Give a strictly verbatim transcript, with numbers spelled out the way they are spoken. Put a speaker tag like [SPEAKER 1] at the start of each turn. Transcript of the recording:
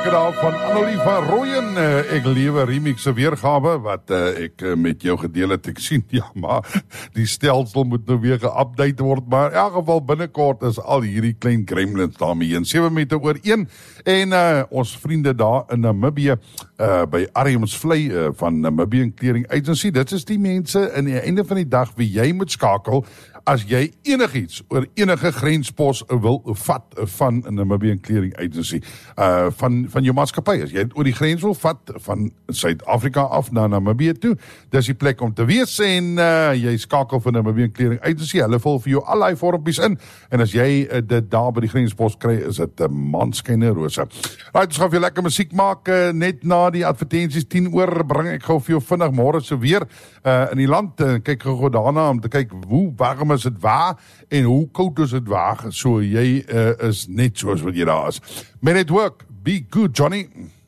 [SPEAKER 1] lekker daar van Annelie van Rooyen. Uh, ek lewe remix weergawe wat uh, ek uh, met jou gedeel het. Ek sien, ja, maar die stelsel moet nou weer geupdate word, maar in elk geval binnekort is al hierdie klein gremlins daarmee in sewe meter oor een. En uh, ons vriende daar in Namibië, uh, by Arnhemsvlei uh, van Namibian Clearing Agency, dit is die mense in die einde van die dag wie jy moet skakel as jy enigiets oor enige grenspos wil vat van Namibian Clearing Agency, uh, van, van jou maatskappy. As jy oor die grens wil vat van Suid-Afrika af na Namibië toe, dis die plek om te wees en uh, jy skakel van Namibian Clearing Agency, hulle vul vir jou al die vormpies in en as jy uh, dit daar by die grenspos kry, is dit 'n uh, manskyne rose. Right, ons gaan vir jou lekker musiek maak, uh, net na die advertensies tien oor, bring ek gou vir jou vinnig môre se weer uh, in die land, uh, kyk gou daarna om te kyk hoe warm is dit waar en hoe koud is dit waar, so jy uh, is net soos wat jy daar is. Men at work, be good, Johnny.